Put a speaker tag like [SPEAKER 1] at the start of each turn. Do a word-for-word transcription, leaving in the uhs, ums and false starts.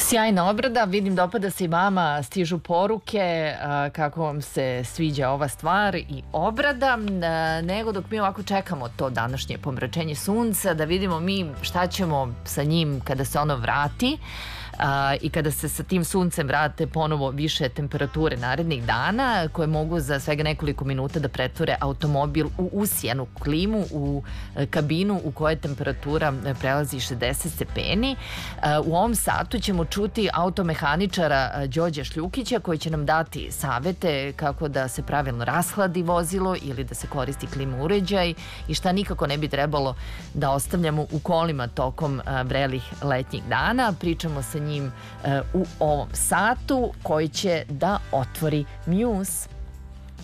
[SPEAKER 1] Sjajna obrada, vidim dopada se i vama, stižu poruke kako vam se sviđa ova stvar i obrada, nego dok mi ovako čekamo to današnje pomračenje sunca, da vidimo mi šta ćemo sa njim kada se ono vrati i kada se sa tim suncem vrate ponovo više temperature narednih dana, koje mogu za svega nekoliko minuta da pretvore automobil u usijanu klimu, u kabinu u kojoj temperatura prelazi šezdeset stepeni. U ovom satu ćemo čuti automehaničara Đorđa Šljukića koji će nam dati savete kako da se pravilno rashladi vozilo ili da se koristi klima uređaj i šta nikako ne bi trebalo da ostavljamo u kolima tokom vrelih letnjih dana. Pričamo sa njim u ovom satu koji će da otvori Muse.